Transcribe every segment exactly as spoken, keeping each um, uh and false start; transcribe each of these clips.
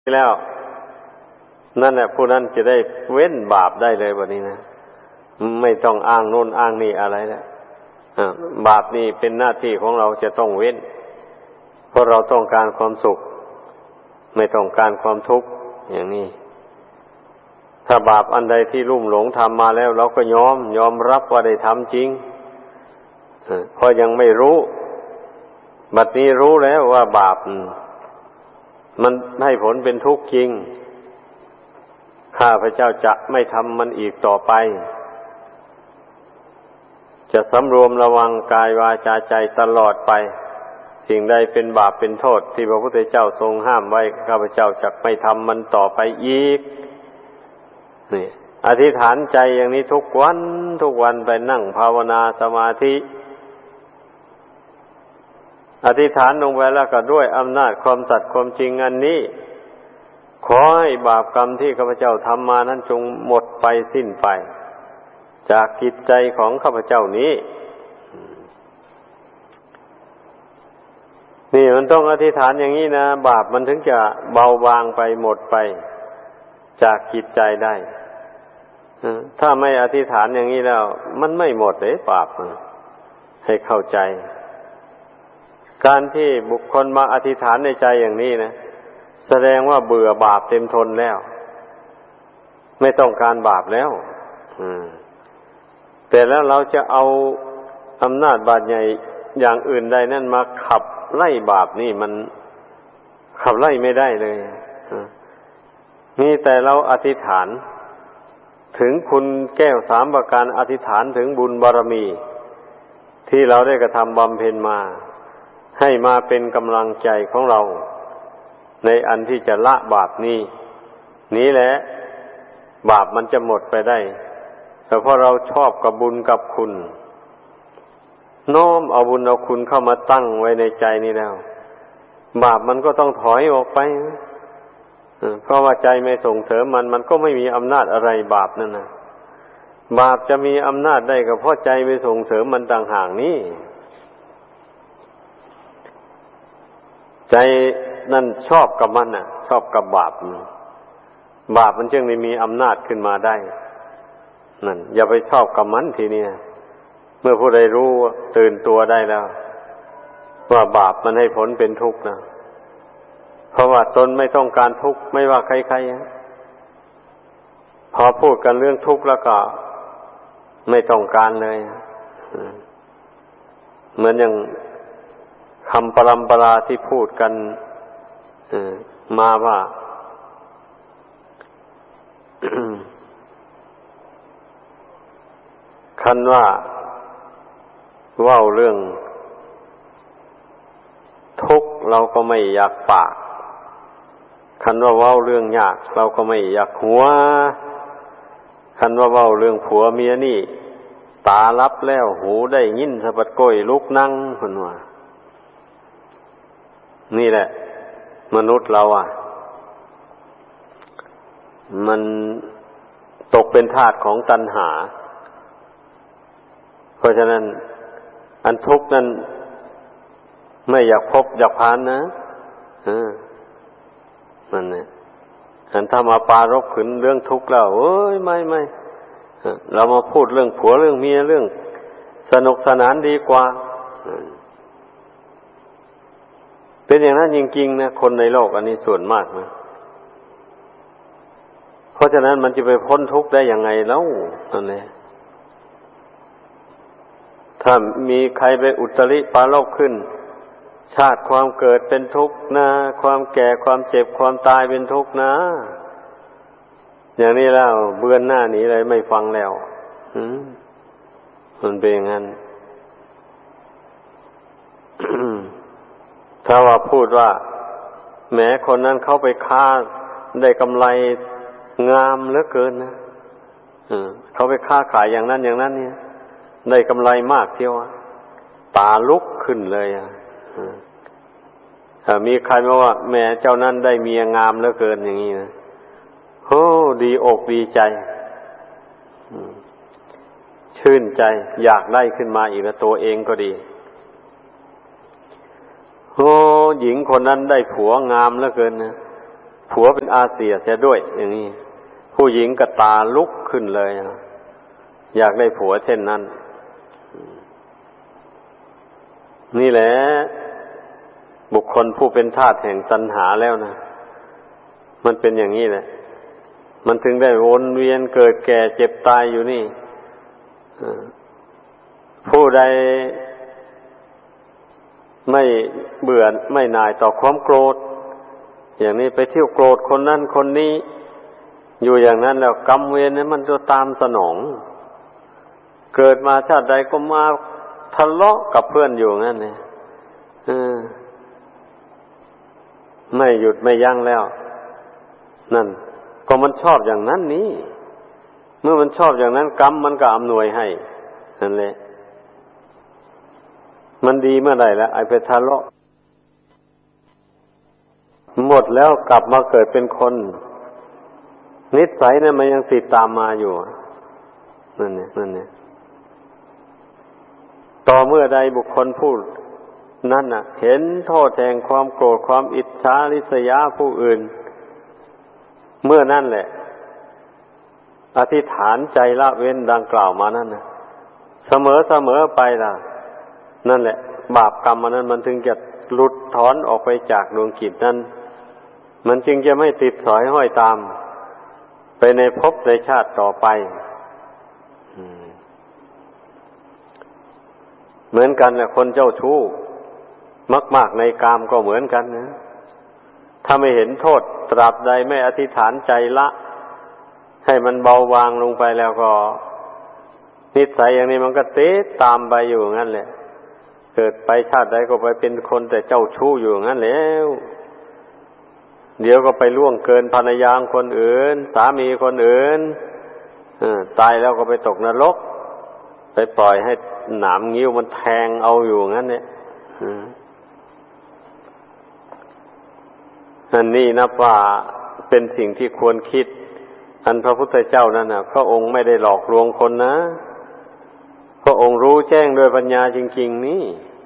แล้วนั่นแหละผู้นั้นจะได้เว้นบาปได้เลยวันนี้นะไม่ต้องอ้างโน่นอ้างนี่อะไรแล้วบาปนี่เป็นหน้าที่ของเราจะต้องเว้นเพราะเราต้องการความสุขไม่ต้องการความทุกข์อย่างนี้ถ้าบาปอันใดที่ลุ่มหลงทำมาแล้วเราก็ยอมยอมรับว่าได้ทำจริงเพราะยังไม่รู้บัดนี้รู้แล้วว่าบาปมันให้ผลเป็นทุกข์จริงข้าพเจ้าจะไม่ทำมันอีกต่อไปจะสำรวมระวังกายวาจาใจตลอดไปสิ่งใดเป็นบาปเป็นโทษที่พระพุทธเจ้าทรงห้ามไว้ข้าพเจ้าจะไม่ทำมันต่อไปอีกนี่อธิษฐานใจอย่างนี้ทุกวันทุกวันไปนั่งภาวนาสมาธิอธิษฐานลงไปแล้วก็ด้วยอำนาจความสัตย์ความจริงอันนี้ขอให้บาปกรรมที่ข้าพเจ้าทำมานั้นจงหมดไปสิ้นไปจากจิตใจของข้าพเจ้านี้นี่มันต้องอธิษฐานอย่างนี้นะบาปมันถึงจะเบาบางไปหมดไปจากจิตใจได้ถ้าไม่อธิษฐานอย่างนี้แล้วมันไม่หมดเลยบาปให้เข้าใจการที่บุคคลมาอธิษฐานในใจอย่างนี้นะแสดงว่าเบื่อบาปเต็มทนแล้วไม่ต้องการบาปแล้วแต่แล้วเราจะเอาอำนาจบาปใหญ่อย่างอื่นใดนั่นมาขับไล่บาปนี่มันขับไล่ไม่ได้เลยมีแต่เราอธิษฐานถึงคุณแก้วสามประการอธิษฐานถึงบุญบารมีที่เราได้กระทำบำเพ็ญมาให้มาเป็นกำลังใจของเราในอันที่จะละบาปนี้นี้แหละบาปมันจะหมดไปได้แต่เพราะเราชอบกับบุญกับคุณน้อมเอาบุญเอาคุณเข้ามาตั้งไว้ในใจนี้แล้วบาปมันก็ต้องถอยออกไปเพราะว่าใจไม่ส่งเสริมมันมันก็ไม่มีอำนาจอะไรบาปนั่นนะบาปจะมีอำนาจได้ก็เพราะใจไม่ส่งเสริมมันต่างหากนี้ใจนั่นชอบกับมันน่ะชอบกับบาปบาปมันจึงได้มีอำนาจขึ้นมาได้นั่นอย่าไปชอบกับมันทีนี้เมื่อผู้ใดรู้ตื่นตัวได้แล้วว่าบาปมันให้ผลเป็นทุกข์นะเพราะว่าตนไม่ต้องการทุกข์ไม่ว่าใครๆพอพูดกันเรื่องทุกข์แล้วก็ไม่ต้องการเลยเหมือนอย่างคำปรัมปราที่พูดกันมาว่า คันว่าเว้าเรื่องทุกข์เราก็ไม่อยากปากคันว่าเว้าเรื่องยากเราก็ไม่อยากหัวคันว่าเว้าเรื่องผัวเมียนี่ตารับแล้วหูได้ยินสะบัดก้อยลุกนั่งพุ่นว่านี่แหละมนุษย์เราอ่ะมันตกเป็นทาสของตัณหาเพราะฉะนั้นอันทุกข์นั้นไม่อยากพบอยากผ่านนะเออมันเนี่ยอันถ้ามาปารภขึ้นเรื่องทุกข์แล้วเอ้ยไม่ไม่เรามาพูดเรื่องผัวเรื่องเมียเรื่องสนุกสนานดีกว่าเป็นอย่างนั้นจริงๆนะคนในโลกอันนี้ส่วนมากนะเพราะฉะนั้นมันจะไปพ้นทุกข์ได้ยังไงแล้วนั่นแหละถ้ามีใครไปอุตริปารภขึ้นชาติความเกิดเป็นทุกข์นะความแก่ความเจ็บความตายเป็นทุกข์นะอย่างนี้แล้วเบื้อนหน้าหนีเลยไม่ฟังแล้วมันเป็นอย่างนั้น ถ้าว่าพูดว่าแหมคนนั้นเข้าไปค้าได้กำไรงามเหลือเกินนะเขาไปค้าขายอย่างนั้นอย่างนั้นเนี่ยได้กำไรมากเที่ยวตาลุกขึ้นเลยอ่ะถ้ามีใครมาว่าแหมเจ้านั้นได้เมียงามเหลือเกินอย่างนี้นะโอ้ดีอกดีใจชื่นใจอยากได้ขึ้นมาอีกแล้วตัวเองก็ดีโอ้หญิงคนนั้นได้ผัวงามเหลือเกินนะผัวเป็นอาเซียเสียด้วยอย่างนี้ผู้หญิงก็ตาลุกขึ้นเลยอยากได้ผัวเช่นนั้นนี่แหละบุคคลผู้เป็นทาสแห่งตัณหาแล้วนะมันเป็นอย่างนี้แหละมันถึงได้วนเวียนเกิดแก่เจ็บตายอยู่นี่ผู้ใดไม่เบื่อไม่หน่ายต่อความโกรธอย่างนี้ไปเที่ยวโกรธคนนั้นคนนี้อยู่อย่างนั้นแล้วกรรมเวรนั้นมันจะตามสนองเกิดมาชาติใดก็มาทะเลาะกับเพื่อนอยู่งั้นเนี่ยไม่หยุดไม่ยั้งแล้วนั่นก็มันชอบอย่างนั้นนี้เมื่อมันชอบอย่างนั้นกรรมมันก็อำนวยให้นั่นแหละมันดีเมื่อไหร่แล้วไอ้ไปทะเลาะหมดแล้วกลับมาเกิดเป็นคนนิสัยเนี่ยมันยังติดตามมาอยู่นั่นเนี่ยนั่นเนี่ยต่อเมื่อใดบุคคลผู้นั้นน่ะเห็นโทษแห่งความโกรธความอิจฉาริษยาผู้อื่นเมื่อนั่นแหละอธิษฐานใจละเว้นดังกล่าวมานั่นนะเสมอเสมอไปล่ะนั่นแหละบาปกรรมอันนั้นมันถึงจะหลุดถอนออกไปจากดวงจิตนั้นมันจึงจะไม่ติดสอยห้อยตามไปในภพในชาติต่อไปเหมือนกันแหละคนเจ้าชู้มากๆในกามก็เหมือนกันนะถ้าไม่เห็นโทษตราบใดไม่อธิษฐานใจละให้มันเบาบางลงไปแล้วก็นิสัยอย่างนี้มันก็เตะตามไปอยู่งั้นแหละเกิดไปชาติใดก็ไปเป็นคนแต่เจ้าชู้อยู่งั้นแล้วเดี๋ยวก็ไปล่วงเกินภรรยาคนอื่นสามีคนอื่นตายแล้วก็ไปตกนรกไปปล่อยให้หนามงิ้วมันแทงเอาอยู่งั้นเนี่ยอันนี้นับว่าเป็นสิ่งที่ควรคิดอันพระพุทธเจ้านั่นน่ะพระองค์ไม่ได้หลอกลวงคนนะพระองค์รู้แจ้งด้วยปัญญาจริงๆนี่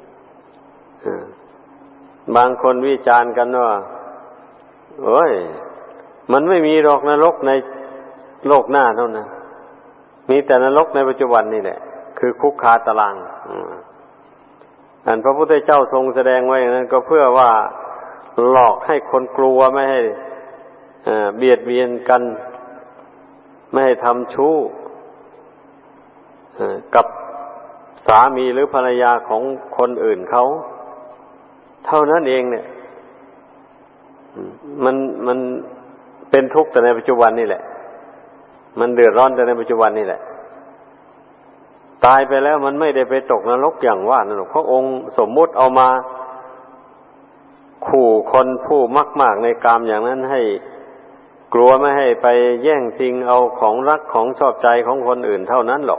บางคนวิจารณ์กันว่าโอ้ยมันไม่มีหรอกนรกในโลกหน้าเท่านั้นมีแต่นรกในปัจจุบันนี่แหละคือคุกคาตารางอันพระพุทธเจ้าทรงแสดงไว้อย่างนั้นก็เพื่อว่าหลอกให้คนกลัวไม่ให้เบียดเบียนกันไม่ให้ทำชู้กับสามีหรือภรรยาของคนอื่นเขาเท่านั้นเองเนี่ยมันมันเป็นทุกข์แต่ในปัจจุบันนี่แหละมันเดือดร้อนแต่ในปัจจุบันนี่แหละตายไปแล้วมันไม่ได้ไปตกนรกอย่างว่านั่นหรอกพระองค์สมมุติเอามาขู่คนผู้มากๆในกามอย่างนั้นให้กลัวไม่ให้ไปแย่งชิงเอาของรักของชอบใจของคนอื่นเท่านั้นหรอก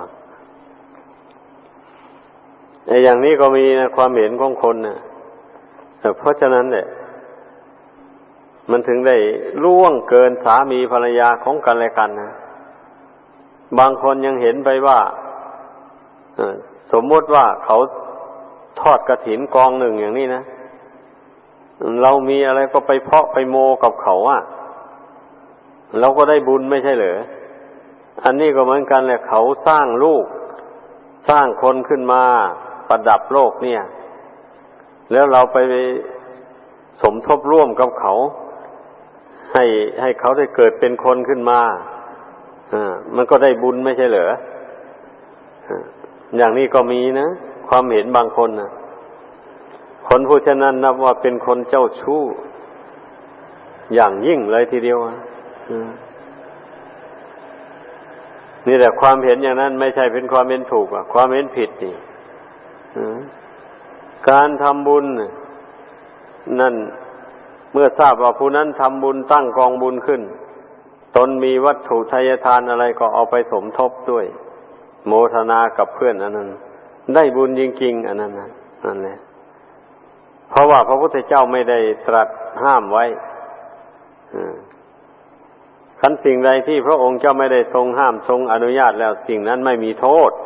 ไอ้อย่างนี้ก็มีนะความเห็นของคนนะเพราะฉะนั้นเนี่ยมันถึงได้ล่วงเกินสามีภรรยาของกันและกันนะบางคนยังเห็นไปว่าสมมติว่าเขาทอดกฐินกองหนึ่งอย่างนี้นะเรามีอะไรก็ไปเพาะไปโมกับเขาอ่ะเราก็ได้บุญไม่ใช่เหรออันนี้ก็เหมือนกันแหละเขาสร้างลูกสร้างคนขึ้นมาประดับโลกเนี่ยแล้วเราไปสมทบร่วมกับเขาให้ให้เขาได้เกิดเป็นคนขึ้นมาอ่ามันก็ได้บุญไม่ใช่เหรออย่างนี้ก็มีนะความเห็นบางคนนะคนผู้ฉะนั้นนับว่าเป็นคนเจ้าชู้อย่างยิ่งเลยทีเดียวนี่แหละความเห็นอย่างนั้นไม่ใช่เป็นความเห็นถูกอ่ะความเห็นผิดนี่การทำบุญนั่นเมื่อทราบว่าผู้นั้นทำบุญตั้งกองบุญขึ้นตนมีวัตถุทายทานอะไรก็เอาไปสมทบด้วยโมทนากับเพื่อนอันนั้นได้บุญจริงๆอันนั้นนะนั่นแหละเพราะว่าพระพุทธเจ้าไม่ได้ตรัสห้ามไว้คันสิ่งใดที่พระองค์เจ้าไม่ได้ทรงห้ามทรงอนุญาตแล้วสิ่งนั้นไม่มีโทษ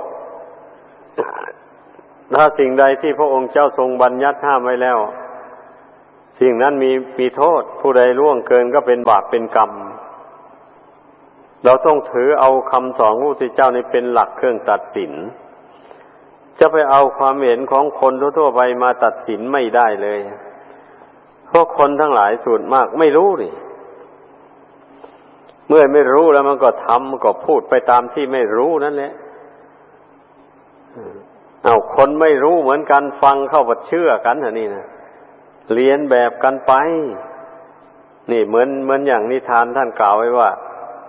ถ้าสิ่งใดที่พระองค์เจ้าทรงบัญญัติห้ามไว้แล้วสิ่งนั้นมีมีโทษผู้ใดล่วงเกินก็เป็นบาปเป็นกรรมเราต้องถือเอาคำสอนของพระพุทธเจ้านี่เป็นหลักเครื่องตัดสินจะไปเอาความเห็นของคนทั่วๆไปมาตัดสินไม่ได้เลยเพราะคนทั้งหลายส่วนมากไม่รู้นี่เมื่อไม่รู้แล้วมันก็ทำก็พูดไปตามที่ไม่รู้นั่นแหละเอาคนไม่รู้เหมือนกันฟังเข้าไปเชื่อกันเหรอนี่นะเรียนแบบกันไปนี่เหมือนเหมือนอย่างนิทานท่านกล่าวไว้ว่า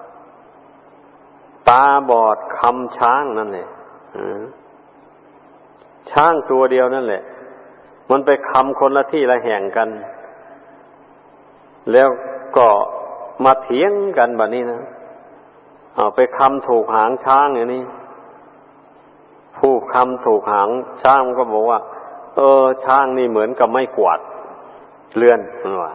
ตาบอดคำช้างนั่นแหละช้างตัวเดียวนั่นแหละมันไปคำคนละที่ละแห่งกันแล้วก็มาเถียงกันแบบนี้นะเอาไปคำถูกหางช้างอย่างนี้ผู้คำถูกหางช้างก็บอกว่าเออช้างนี่เหมือนกับไม้กวาดเลื่อนนั่นว่า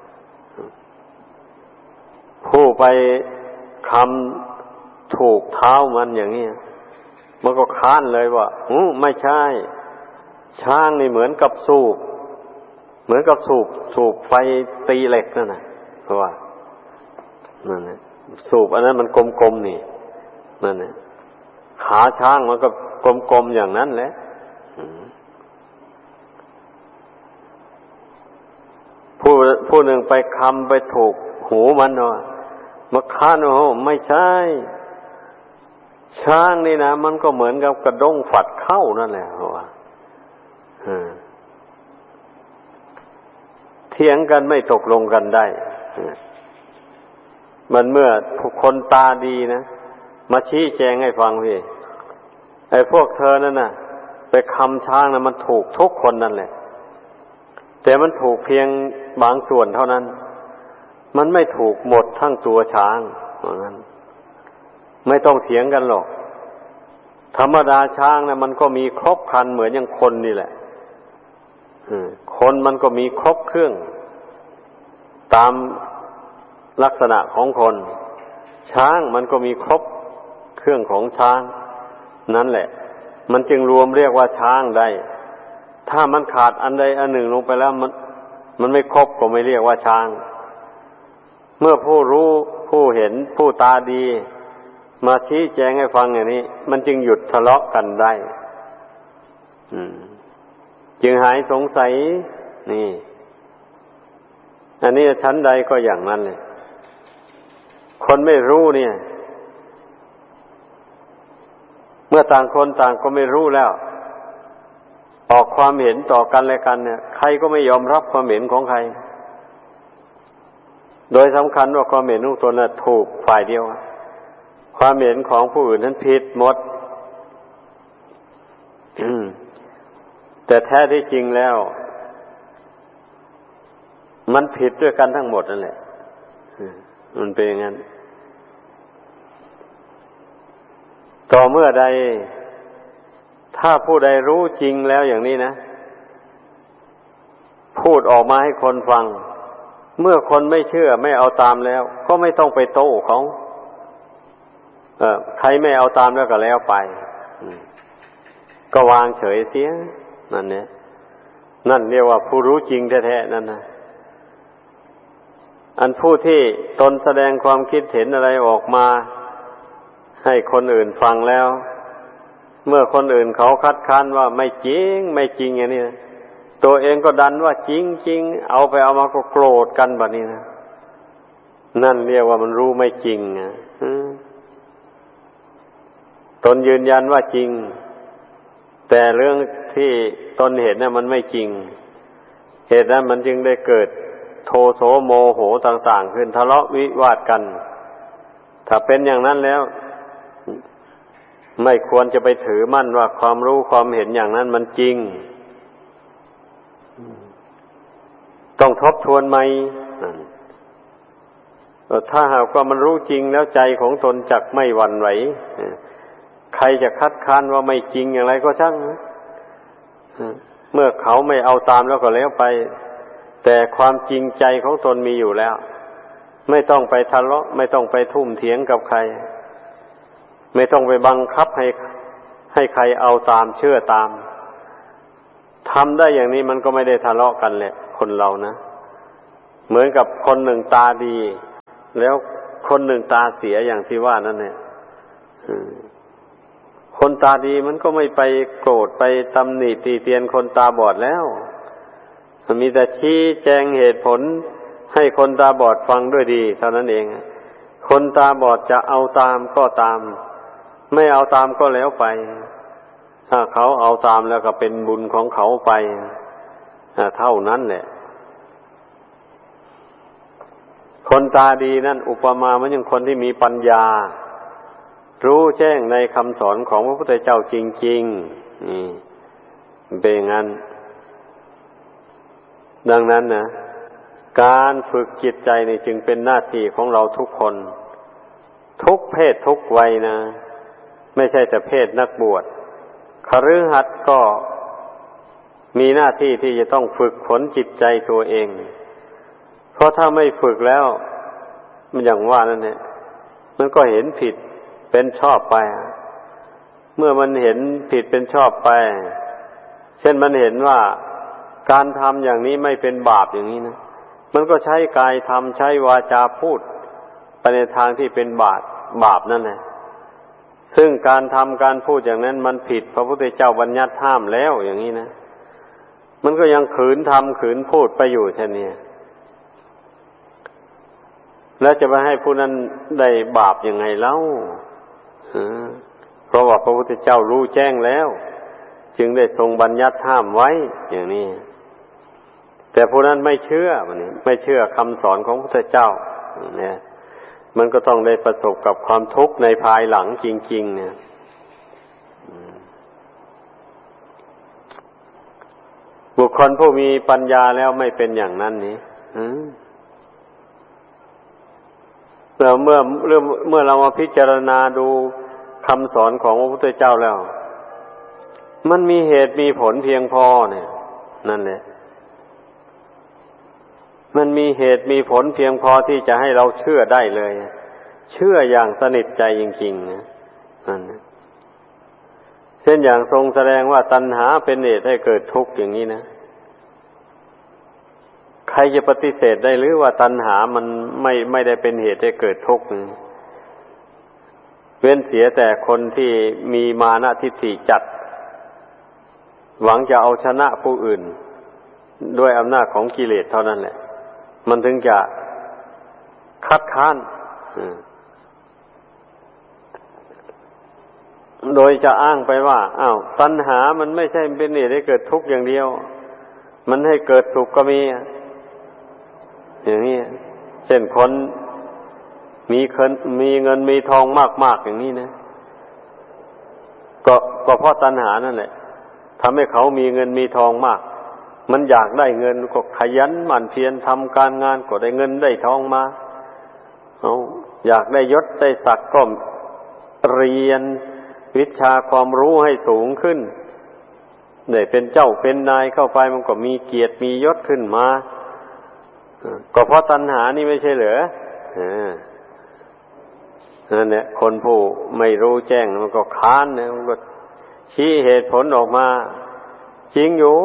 ผู้ไปคำถูกเท้ามันอย่างนี้มันก็ค้านเลยว่าอือไม่ใช่ช้างนี่เหมือนกับสูบเหมือนกับสูบสูบไฟตีเหล็กนั่นน่ะเพราะว่านั่นน่ะสูบอันนั้นมันกลมๆนี่นั่นน่ะขาช้างมันก็กลมๆอย่างนั้นแหละผู้ผู้หนึ่งไปคำไปถูกหูมันเนาะมาค้านว่าไม่ใช่ช้างนี่นะมันก็เหมือนกับกระด้งฝัดเข้านั่นแหละเพราะว่าเถียงกันไม่ตกลงกันได้มันเมื่อคนตาดีนะมาชี้แจงให้ฟังพี่ไอ้พวกเธอนั่นน่ะไปคำช้างนะมันถูกทุกคนนั่นแหละแต่มันถูกเพียงบางส่วนเท่านั้นมันไม่ถูกหมดทั้งตัวช้างเพราะงั้นไม่ต้องเถียงกันหรอกธรรมดาช้างนะมันก็มีครบครันเหมือนอย่างคนนี่แหละคนมันก็มีครบเครื่องตามลักษณะของคนช้างมันก็มีครบเครื่องของช้างนั่นแหละมันจึงรวมเรียกว่าช้างได้ถ้ามันขาดอันใดอันหนึ่งลงไปแล้วมันมันไม่ครบก็ไม่เรียกว่าช้างเมื่อผู้รู้ผู้เห็นผู้ตาดีมาชี้แจงให้ฟังอย่างนี้มันจึงหยุดทะเลาะกันได้จึงหายสงสัยนี่อันนี้ชั้นใดก็อย่างนั้นเลยคนไม่รู้เนี่ยเมื่อต่างคนต่างก็ไม่รู้แล้วออกความเห็นต่อกันและกันเนี่ยใครก็ไม่ยอมรับความเห็นของใครโดยสำคัญว่าความเห็นของตนน่ะถูกฝ่ายเดียวความเห็นของผู้อื่นนั้นผิดหมดแต่แท้ที่จริงแล้วมันผิดด้วยกันทั้งหมดนั่นแหละมันเป็นอย่างนั้นต่อเมื่อใดถ้าผู้ใดรู้จริงแล้วอย่างนี้นะพูดออกมาให้คนฟังเมื่อคนไม่เชื่อไม่เอาตามแล้วก็ไม่ต้องไปโต้เขาเออใครไม่เอาตามแล้วก็แล้วไปก็วางเฉยเสียนั่นเนี่ยนั่นเรียกว่าผู้รู้จริงแท้ๆนั่นนะอันผู้ที่ตนแสดงความคิดเห็นอะไรออกมาให้คนอื่นฟังแล้วเมื่อคนอื่นเขาคัดค้านว่าไม่จริงไม่จริงอย่างนี้นะตัวเองก็ดันว่าจริงจริงเอาไปเอามาก็โกรธกันแบบนี้นะนั่นเรียกว่ามันรู้ไม่จริงนะตนยืนยันว่าจริงแต่เรื่องที่ตนเห็นน่ะมันไม่จริงเหตุนั้นมันจึงได้เกิดโทโสโมโหต่างๆขึ้นทะเลาะวิวาทกันถ้าเป็นอย่างนั้นแล้วไม่ควรจะไปถือมั่นว่าความรู้ความเห็นอย่างนั้นมันจริงต้องทบทวนใหม่ถ้าหากว่ามันรู้จริงแล้วใจของตนจักไม่หวั่นไหวใครจะคัดค้านว่าไม่จริงอย่างไรก็ช่างเมื่อเขาไม่เอาตามแล้วก็แล้วไปแต่ความจริงใจของตนมีอยู่แล้วไม่ต้องไปทะเลาะไม่ต้องไปทุ่มเถียงกับใครไม่ต้องไปบังคับให้ให้ใครเอาตามเชื่อตามทำได้อย่างนี้มันก็ไม่ได้ทะเลาะกันแหละคนเรานะเหมือนกับคนหนึ่งตาดีแล้วคนหนึ่งตาเสียอย่างที่ว่านั่นเนี่ยคนตาดีมันก็ไม่ไปโกรธไปตำหนิตีเตียนคนตาบอดแล้วมันมีแต่ชี้แจงเหตุผลให้คนตาบอดฟังด้วยดีเท่านั้นเองคนตาบอดจะเอาตามก็ตามไม่เอาตามก็แล้วไปถ้าเขาเอาตามแล้วก็เป็นบุญของเขาไปเท่านั้นแหละคนตาดีนั่นอุปมาเหมือนอย่างคนที่มีปัญญารู้แจ้งในคำสอนของพระพุทธเจ้าจริงๆนี่เป็นอย่างนั้นดังนั้นนะการฝึกจิตใจนี่จึงเป็นหน้าที่ของเราทุกคนทุกเพศทุกวัยนะไม่ใช่แต่เพศนักบวชคฤหัสถ์ก็มีหน้าที่ที่จะต้องฝึกฝนจิตใจตัวเองเพราะถ้าไม่ฝึกแล้วมันอย่างว่านั่นแหละมันก็เห็นผิดเป็นชอบไปเมื่อมันเห็นผิดเป็นชอบไปเช่นมันเห็นว่าการทำอย่างนี้ไม่เป็นบาปอย่างนี้นะมันก็ใช้กายทำใช้วาจาพูดไปในทางที่เป็นบาปบาปนั่นแหละซึ่งการทำการพูดอย่างนั้นมันผิดพระพุทธเจ้าบัญญัติห้ามแล้วอย่างนี้นะมันก็ยังขืนทำขืนพูดไปอยู่เช่นนี้แล้วจะไปให้ผู้นั้นได้บาปยังไงเล่าเพราะว่าพระพุทธเจ้ารู้แจ้งแล้วจึงได้ทรงบัญญัติห้ามไว้อย่างนี้แต่ผู้นั้นไม่เชื่อมันนี่ไม่เชื่อคำสอนของพระพุทธเจ้าเนี่ยมันก็ต้องได้ประสบกับความทุกข์ในภายหลังจริงๆเนี่ยบุคคลผู้มีปัญญาแล้วไม่เป็นอย่างนั้นนี่แต่เมื่อเมื่อเมื่อเรามาพิจารณาดูคำสอนของพระพุทธเจ้าแล้วมันมีเหตุมีผลเพียงพอเนี่ยนั่นแหละมันมีเหตุมีผลเพียงพอที่จะให้เราเชื่อได้เลยเชื่ออย่างสนิทใจจริงๆนะนั่นเช่นอย่างทรงแสดงว่าตัณหาเป็นเหตุให้เกิดทุกข์อย่างนี้นะใครจะปฏิเสธได้หรือว่าตัณหามันไม่ไม่ได้เป็นเหตุให้เกิดทุกข์เว้นเสียแต่คนที่มีมานะทิฏฐิจัดหวังจะเอาชนะผู้อื่นด้วยอำนาจของกิเลสเท่านั้นแหละมันถึงจะคัดค้านโดยจะอ้างไปว่าอ้าวตัณหามันไม่ใช่เป็นเหตุให้เกิดทุกข์อย่างเดียวมันให้เกิดสุขก็มีอย่างนี้เช่นคนมีเงินมีเงินมีทองมากๆอย่างนี้นะก็ก็เพราะตัณหานั่นแหละทำให้เขามีเงินมีทองมากมันอยากได้เงินก็ขยันหมั่นเพียรทำการงานก็ได้เงินได้ทองมาเอาอยากได้ยศได้ศักดิ์ก็เรียนวิชาความรู้ให้สูงขึ้นได้เป็นเจ้าเป็นนายเข้าไปมันก็มีเกียรติมียศขึ้นมาก็เพราะตัณหานี่ไม่ใช่เหรอนั่นแหละคนผู้ไม่รู้แจ้งมันก็ค้านนะมันก็ชี้เหตุผลออกมาจริงอยู่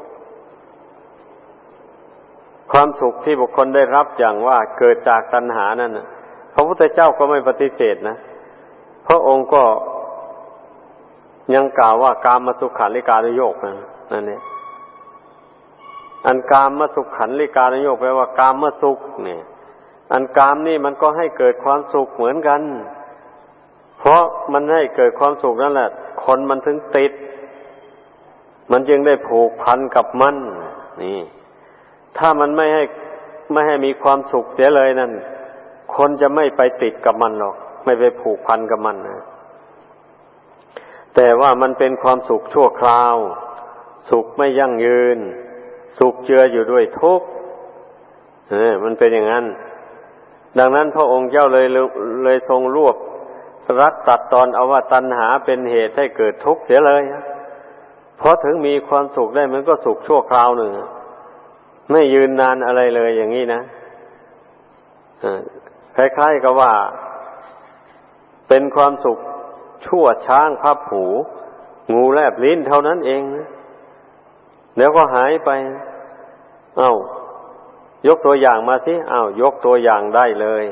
ความสุขที่บุคคลได้รับอย่างว่าเกิดจากตัณหานั่นพระพุทธเจ้าก็ไม่ปฏิเสธนะพระองค์ก็ยังกล่าวว่ากามสุขันลิกานโยกนั่นเนี่ยอันกามสุขันลิกานโยกแปลว่ากามสุขเนี่ยอันกามนี่มันก็ให้เกิดความสุขเหมือนกันเพราะมันให้เกิดความสุขนั่นแหละคนมันถึงติดมันจึงได้ผูกพันกับมันนี่ถ้ามันไม่ให้ไม่ให้มีความสุขเสียเลยนั่นคนจะไม่ไปติดกับมันหรอกไม่ไปผูกพันกับมันนะแต่ว่ามันเป็นความสุขชั่วคราวสุขไม่ยั่งยืนสุขเจืออยู่ด้วยทุกข์เออมันเป็นอย่างนั้นดังนั้นพระองค์เจ้าเลยเลยทรงรวบรัดตัดตอนเอาว่าตัณหาเป็นเหตุให้เกิดทุกข์เสียเลยเพราะถึงมีความสุขได้มันก็สุขชั่วคราวหนึ่งไม่ยืนนานอะไรเลยอย่างนี้นะคล้ายๆกับว่าเป็นความสุขชั่วช้างพับหูงูแลบลิ้นเท่านั้นเองนะแล้วก็หายไปเอ้ายกตัวอย่างมาสิอ้าวยกตัวอย่างได้เลย